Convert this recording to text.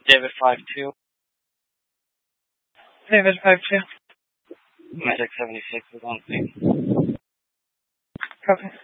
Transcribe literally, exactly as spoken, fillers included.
David five two. David five two. Medic seventy six is on scene. Copy.